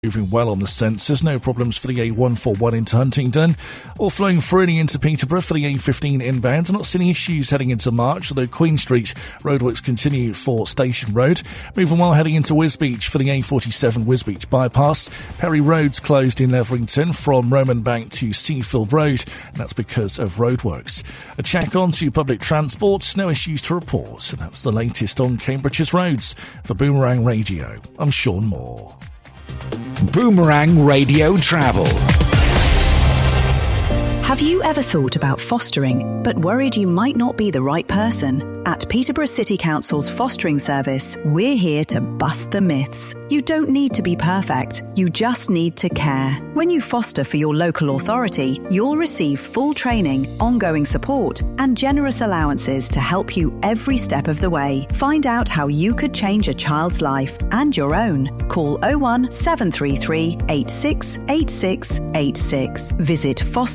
Moving well on the sensors, no problems for the A141 into Huntingdon or flowing freely into Peterborough for the A15 inbound. Not seeing issues heading into March, although Queen Street roadworks continue for Station Road. Moving well heading into Wisbeach for the A47 Wisbeach bypass. Perry Road's closed in Leverington from Roman Bank to Seafield Road, and that's because of roadworks. A check on to public transport, no issues to report, and that's the latest on Cambridge's roads. For Boomerang Radio, I'm Sean Moore. Boomerang Radio Travel. Have you ever thought about fostering, but worried you might not be the right person? At Peterborough City Council's fostering service, we're here to bust the myths. You don't need to be perfect, you just need to care. When you foster for your local authority, you'll receive full training, ongoing support, and generous allowances to help you every step of the way. Find out how you could change a child's life and your own. Call 01 733 86 86 86. Visit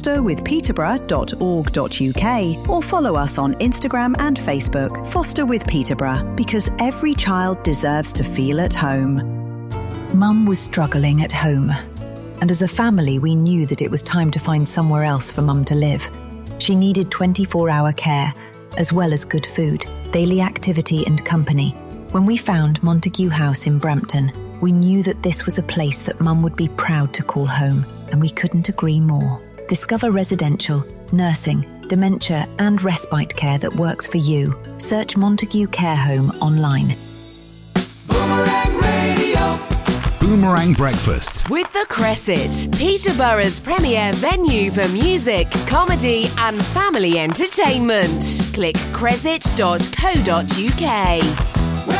fosterwithpeterborough.org.uk or follow us on Instagram and Facebook. Foster with Peterborough, because every child deserves to feel at home. Mum was struggling at home, and as a family we knew that it was time to find somewhere else for Mum to live. She needed 24-hour care, as well as good food, daily activity and company. When we found Montague House in Brampton, we knew that this was a place that Mum would be proud to call home, and we couldn't agree more. Discover residential, nursing, dementia and respite care that works for you. Search Montague Care Home online. Boomerang Radio. Boomerang Breakfast. With The Cresset, Peterborough's premier venue for music, comedy and family entertainment. Click cresset.co.uk.